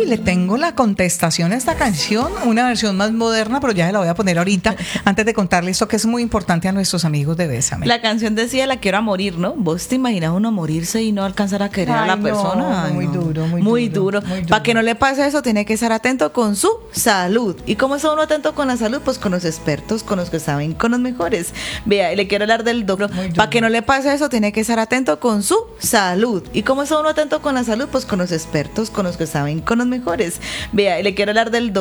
Uy, le tengo la contestación a esta canción, una versión más moderna, pero ya se la voy a poner ahorita, antes de contarle esto que es muy importante a nuestros amigos de Bésame. La canción decía la quiero a morir, ¿no? ¿Vos te imaginas uno morirse y no alcanzar a querer a la persona? Muy duro, muy duro. Para que no le pase eso, tiene que estar atento con su salud. ¿Y cómo está uno atento con la salud? Pues con los expertos, con los que saben, con los mejores. Vea, le quiero hablar del doctor. Para que no le pase eso, tiene que estar atento con su salud. ¿Y cómo está uno atento con la salud? Pues con los expertos, con los que saben, con los mejores. Vea, le quiero hablar del doctor.